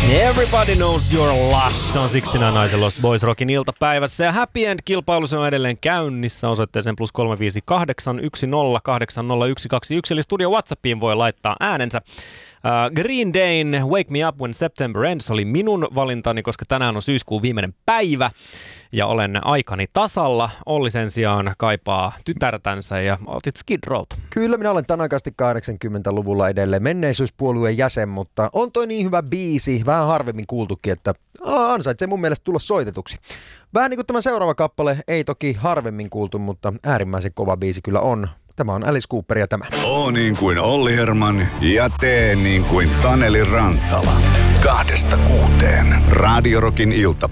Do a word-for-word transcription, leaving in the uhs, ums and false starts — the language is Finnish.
Everybody knows you're lost. Se on sixty-nine Lost Boys Rockin iltapäivässä. Ja Happy End-kilpailu se on edelleen käynnissä osoitteeseen plus kolme viisi kahdeksan yksi nolla kahdeksan nolla yksi kaksi yksi. Eli studio WhatsAppiin voi laittaa äänensä. Uh, Green Dayn Wake Me Up When September Ends oli minun valintani, koska tänään on syyskuun viimeinen päivä ja olen aikani tasalla. Olli sen sijaan kaipaa tytärtänsä ja otit Skid Rowta. Kyllä, minä olen tänäänkästi kahdeksankymmentäluvulla edelleen menneisyyspuolueen jäsen, mutta on toi niin hyvä biisi, vähän harvemmin kuultukin, että ansaitsee mun mielestä tulla soitetuksi. Vähän niin kuin tämä seuraava kappale, ei toki harvemmin kuultu, mutta äärimmäisen kova biisi kyllä on. Tämä on Alice Cooper ja tämä. O niin kuin Olli Herman ja T niin kuin Taneli Rantala. Kahdesta kuuteen. Radio Rockin ilta.